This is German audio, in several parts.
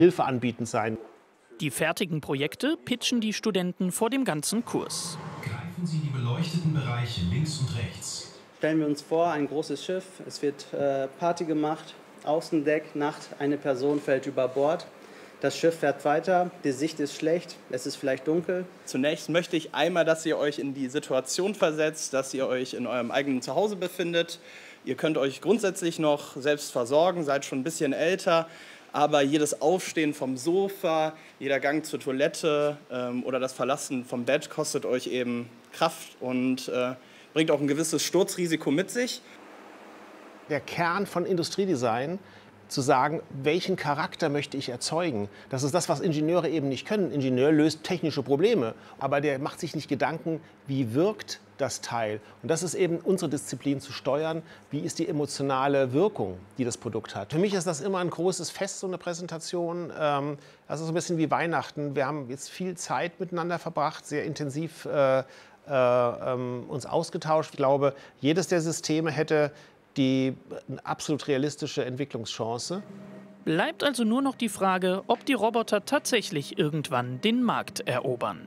Hilfe anbietend sein. Die fertigen Projekte pitchen die Studenten vor dem ganzen Kurs. Greifen Sie die beleuchteten Bereiche links und rechts. Stellen wir uns vor, ein großes Schiff, es wird Party gemacht, Außendeck, Nacht, eine Person fällt über Bord. Das Schiff fährt weiter, die Sicht ist schlecht, es ist vielleicht dunkel. Zunächst möchte ich einmal, dass ihr euch in die Situation versetzt, dass ihr euch in eurem eigenen Zuhause befindet. Ihr könnt euch grundsätzlich noch selbst versorgen, seid schon ein bisschen älter, aber jedes Aufstehen vom Sofa, jeder Gang zur Toilette oder das Verlassen vom Bett kostet euch eben Kraft und bringt auch ein gewisses Sturzrisiko mit sich. Der Kern von Industriedesign, zu sagen, welchen Charakter möchte ich erzeugen. Das ist das, was Ingenieure eben nicht können. Ein Ingenieur löst technische Probleme, aber der macht sich nicht Gedanken, wie wirkt das Teil. Und das ist eben unsere Disziplin, zu steuern, wie ist die emotionale Wirkung, die das Produkt hat. Für mich ist das immer ein großes Fest, so eine Präsentation. Das ist so ein bisschen wie Weihnachten. Wir haben jetzt viel Zeit miteinander verbracht, sehr intensiv uns ausgetauscht. Ich glaube, jedes der Systeme hätte eine absolut realistische Entwicklungschance. Bleibt also nur noch die Frage, ob die Roboter tatsächlich irgendwann den Markt erobern.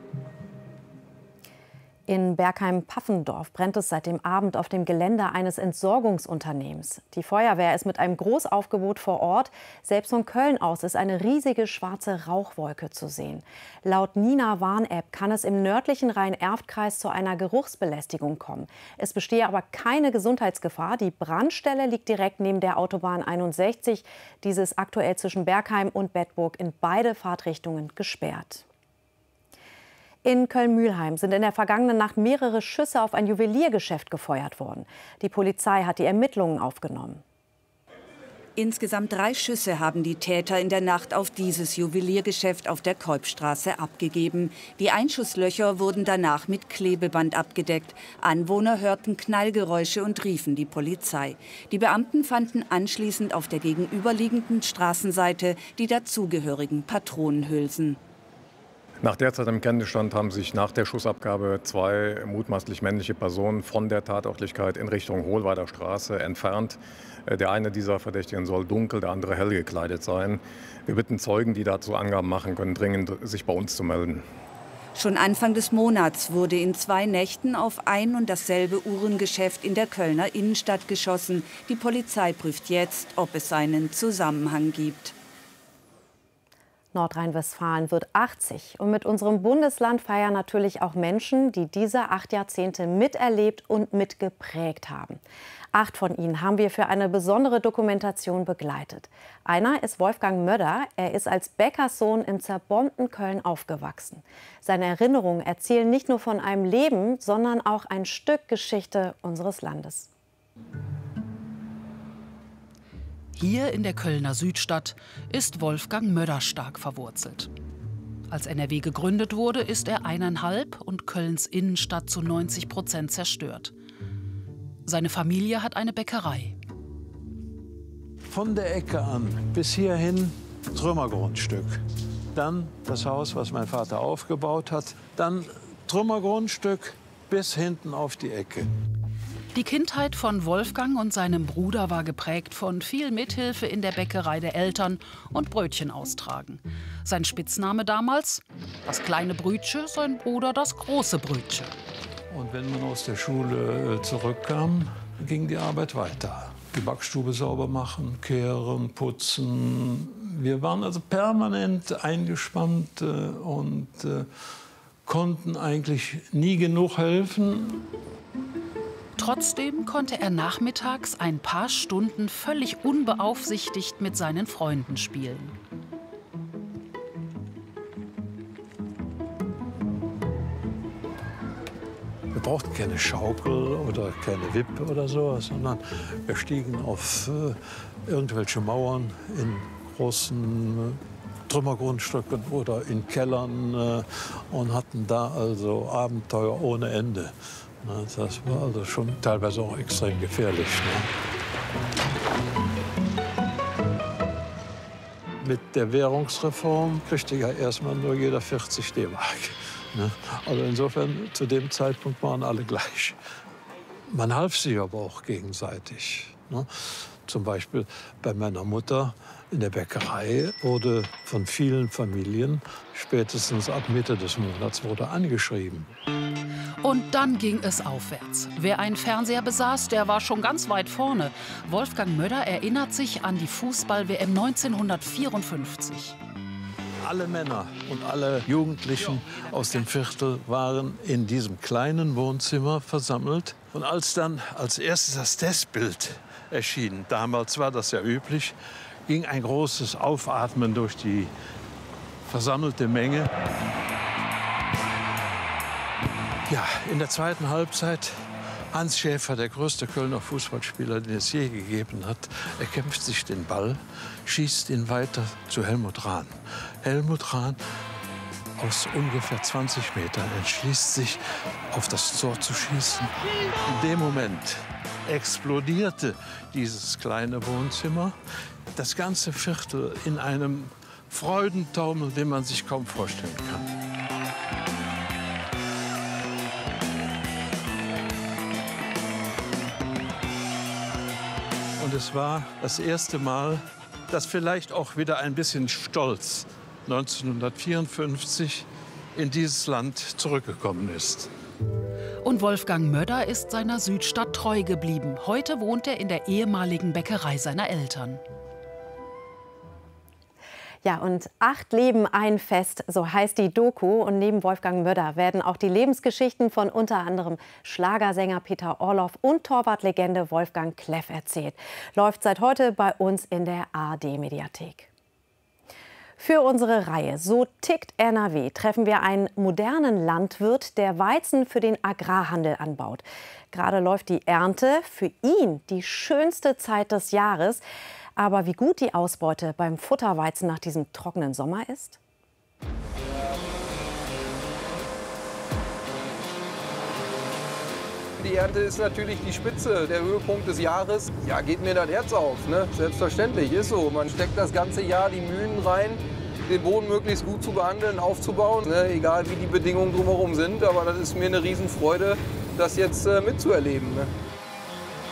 In Bergheim-Paffendorf brennt es seit dem Abend auf dem Gelände eines Entsorgungsunternehmens. Die Feuerwehr ist mit einem Großaufgebot vor Ort. Selbst von Köln aus ist eine riesige schwarze Rauchwolke zu sehen. Laut Nina-Warn-App kann es im nördlichen Rhein-Erft-Kreis zu einer Geruchsbelästigung kommen. Es bestehe aber keine Gesundheitsgefahr. Die Brandstelle liegt direkt neben der Autobahn 61. Diese ist aktuell zwischen Bergheim und Bedburg in beide Fahrtrichtungen gesperrt. In Köln-Mülheim sind in der vergangenen Nacht mehrere Schüsse auf ein Juweliergeschäft gefeuert worden. Die Polizei hat die Ermittlungen aufgenommen. Insgesamt 3 Schüsse haben die Täter in der Nacht auf dieses Juweliergeschäft auf der Kolbstraße abgegeben. Die Einschusslöcher wurden danach mit Klebeband abgedeckt. Anwohner hörten Knallgeräusche und riefen die Polizei. Die Beamten fanden anschließend auf der gegenüberliegenden Straßenseite die dazugehörigen Patronenhülsen. Nach derzeitigem Kenntnisstand haben sich nach der Schussabgabe 2 mutmaßlich männliche Personen von der Tatortlichkeit in Richtung Hohlweider Straße entfernt. Der eine dieser Verdächtigen soll dunkel, der andere hell gekleidet sein. Wir bitten Zeugen, die dazu Angaben machen können, dringend sich bei uns zu melden. Schon Anfang des Monats wurde in 2 Nächten auf ein und dasselbe Uhrengeschäft in der Kölner Innenstadt geschossen. Die Polizei prüft jetzt, ob es einen Zusammenhang gibt. Nordrhein-Westfalen wird 80. Und mit unserem Bundesland feiern natürlich auch Menschen, die diese 8 Jahrzehnte miterlebt und mitgeprägt haben. 8 von ihnen haben wir für eine besondere Dokumentation begleitet. Einer ist Wolfgang Möller. Er ist als Bäckerssohn im zerbombten Köln aufgewachsen. Seine Erinnerungen erzählen nicht nur von einem Leben, sondern auch ein Stück Geschichte unseres Landes. Hier in der Kölner Südstadt ist Wolfgang Möller stark verwurzelt. Als NRW gegründet wurde, ist er 1,5 und Kölns Innenstadt zu 90% zerstört. Seine Familie hat eine Bäckerei. Von der Ecke an bis hierhin Trümmergrundstück. Dann das Haus, was mein Vater aufgebaut hat. Dann Trümmergrundstück bis hinten auf die Ecke. Die Kindheit von Wolfgang und seinem Bruder war geprägt von viel Mithilfe in der Bäckerei der Eltern und Brötchen austragen. Sein Spitzname damals? Das kleine Brütsche, sein Bruder das große Brütsche. Und wenn man aus der Schule zurückkam, ging die Arbeit weiter. Die Backstube sauber machen, kehren, putzen. Wir waren also permanent eingespannt und konnten eigentlich nie genug helfen. Trotzdem konnte er nachmittags ein paar Stunden völlig unbeaufsichtigt mit seinen Freunden spielen. Wir brauchten keine Schaukel oder keine Wippe oder so, sondern wir stiegen auf irgendwelche Mauern in großen Trümmergrundstücken oder in Kellern und hatten da also Abenteuer ohne Ende. Das war also schon teilweise auch extrem gefährlich. Mit der Währungsreform kriegte ja erstmal nur jeder 40 D-Mark. Also insofern, zu dem Zeitpunkt waren alle gleich. Man half sich aber auch gegenseitig. Zum Beispiel bei meiner Mutter in der Bäckerei wurde von vielen Familien spätestens ab Mitte des Monats wurde angeschrieben. Und dann ging es aufwärts. Wer einen Fernseher besaß, der war schon ganz weit vorne. Wolfgang Möller erinnert sich an die Fußball-WM 1954. Alle Männer und alle Jugendlichen aus dem Viertel waren in diesem kleinen Wohnzimmer versammelt. Und als dann als erstes das Testbild erschien, damals war das ja üblich, ging ein großes Aufatmen durch die versammelte Menge. Ja, in der zweiten Halbzeit Hans Schäfer, der größte Kölner Fußballspieler, den es je gegeben hat, erkämpft sich den Ball, schießt ihn weiter zu Helmut Rahn. Helmut Rahn aus ungefähr 20 Metern entschließt sich, auf das Tor zu schießen. In dem Moment explodierte dieses kleine Wohnzimmer, das ganze Viertel in einem Freudentaumel, den man sich kaum vorstellen kann. Und es war das erste Mal, dass vielleicht auch wieder ein bisschen Stolz 1954 in dieses Land zurückgekommen ist. Und Wolfgang Möller ist seiner Südstadt treu geblieben. Heute wohnt er in der ehemaligen Bäckerei seiner Eltern. Ja, und 8 Leben, ein Fest, so heißt die Doku. Und neben Wolfgang Möller werden auch die Lebensgeschichten von unter anderem Schlagersänger Peter Orloff und Torwartlegende Wolfgang Kleff erzählt. Läuft seit heute bei uns in der ARD-Mediathek. Für unsere Reihe So tickt NRW treffen wir einen modernen Landwirt, der Weizen für den Agrarhandel anbaut. Gerade läuft die Ernte, für ihn die schönste Zeit des Jahres. Aber wie gut die Ausbeute beim Futterweizen nach diesem trockenen Sommer ist? Die Ernte ist natürlich die Spitze, der Höhepunkt des Jahres. Ja, geht mir das Herz auf, ne? Selbstverständlich, ist so. Man steckt das ganze Jahr die Mühen rein, den Boden möglichst gut zu behandeln, aufzubauen, ne? Egal wie die Bedingungen drumherum sind. Aber das ist mir eine Riesenfreude, das jetzt mitzuerleben. Ne?